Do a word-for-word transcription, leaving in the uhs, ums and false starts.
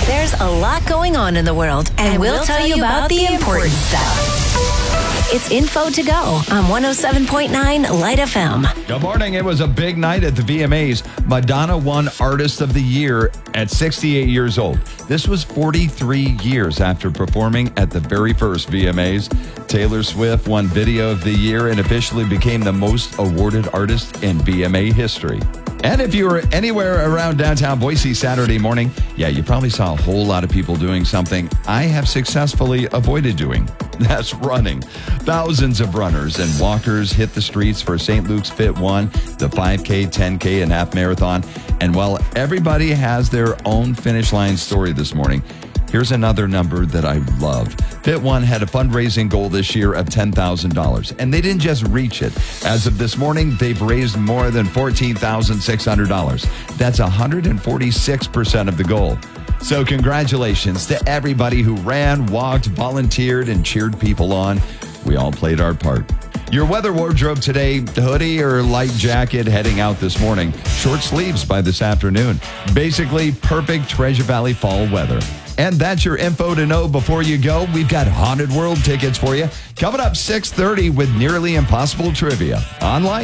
There's a lot going on in the world, and, and we'll, we'll tell, tell you about, about the important stuff. It's Info to Go on one oh seven point nine Light F M. Good morning. It was a big night at the V M As. Madonna won Artist of the Year at sixty-eight years old. This was forty-three years after performing at the very first V M As. Taylor Swift won Video of the Year and officially became the most awarded artist in V M A history. And if you were anywhere around downtown Boise Saturday morning, yeah, you probably saw a whole lot of people doing something I have successfully avoided doing. That's running. Thousands of runners and walkers hit the streets for Saint Luke's Fit One, the five K, ten K, and half marathon. And while everybody has their own finish line story this morning, here's another number that I love. Fit One had a fundraising goal this year of ten thousand dollars, and they didn't just reach it. As of this morning, they've raised more than fourteen thousand six hundred dollars. That's one hundred forty-six percent of the goal. So congratulations to everybody who ran, walked, volunteered, and cheered people on. We all played our part. Your weather wardrobe today, hoodie or light jacket heading out this morning. Short sleeves by this afternoon. Basically, perfect Treasure Valley fall weather. And that's your info to know before you go. We've got Haunted World tickets for you. Coming up six thirty with Nearly Impossible Trivia on Light.